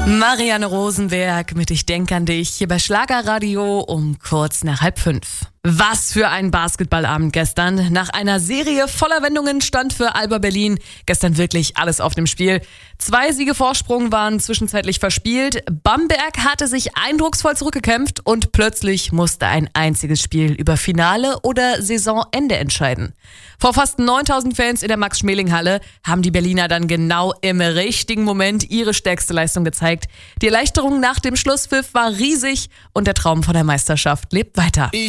Marianne Rosenberg mit Ich denk an dich hier bei Schlagerradio um kurz nach 4:30. Was für ein Basketballabend gestern. Nach einer Serie voller Wendungen stand für Alba Berlin gestern wirklich alles auf dem Spiel. 2 Siege Vorsprung waren zwischenzeitlich verspielt. Bamberg hatte sich eindrucksvoll zurückgekämpft und plötzlich musste ein einziges Spiel über Finale oder Saisonende entscheiden. Vor fast 9.000 Fans in der Max-Schmeling-Halle haben die Berliner dann genau im richtigen Moment ihre stärkste Leistung gezeigt. Die Erleichterung nach dem Schlusspfiff war riesig und der Traum von der Meisterschaft lebt weiter.